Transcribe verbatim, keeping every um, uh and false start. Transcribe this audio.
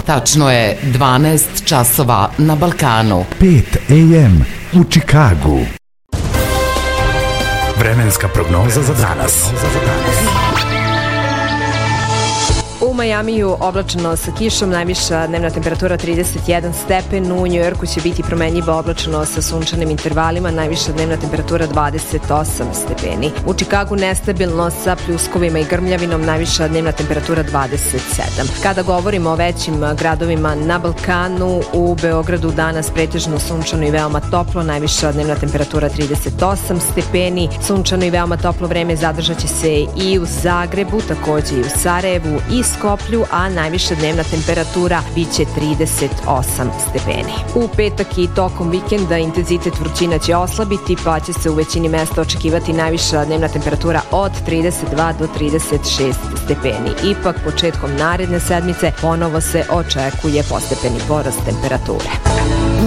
Tačno je dvanaest časova na Balkanu. pet a m u Čikagu. Vremenska prognoza za danas. U Majamiju oblačno sa kišom, najviša dnevna temperatura trideset jedan stepen, u Njujorku će biti promenljivo oblačno sa sunčanim intervalima, najviša dnevna temperatura dvadeset osam stepeni. U Čikagu nestabilno sa pljuskovima i grmljavinom, najviša dnevna temperatura dvadeset sedam. Kada govorimo o većim gradovima na Balkanu, u Beogradu danas pretežno sunčano i veoma toplo, najviša dnevna temperatura trideset osam stepeni, sunčano i veoma toplo vreme zadržat će se i u Zagrebu, takođe i u Sarajevu i Skoplju, a najviša dnevna temperatura biće trideset osam stepeni. U petak i tokom vikenda intenzitet vrućina će oslabiti, pa će se u većini mesta očekivati najviša dnevna temperatura od trideset dva do trideset šest stepeni. Ipak, početkom naredne sedmice ponovo se očekuje postepeni porast temperature.